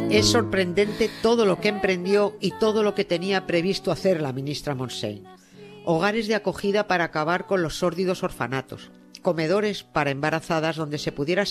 Es sorprendente todo lo que emprendió y todo lo que tenía previsto hacer la ministra Montseny. Hogares de acogida para acabar con los sórdidos orfanatos, comedores para embarazadas donde se pudiera